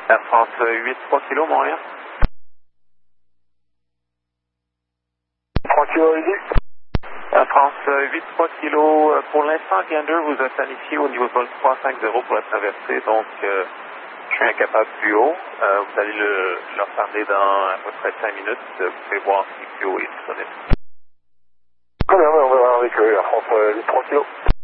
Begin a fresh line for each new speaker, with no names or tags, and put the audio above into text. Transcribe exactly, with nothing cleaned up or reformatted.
Air France huit trois kilo, Montréal.
trois kilos, allez-y.
Air France huit trois kilo, pour l'instant, Gander vous a planifié au niveau de vol trois cent cinquante pour la traversée, donc euh, je suis incapable plus haut. Euh, vous allez le, leur parler dans à peu près cinq minutes. Vous pouvez voir si plus haut est disponible.
Très bien, on va voir avec euh, Air France huit trois kilos.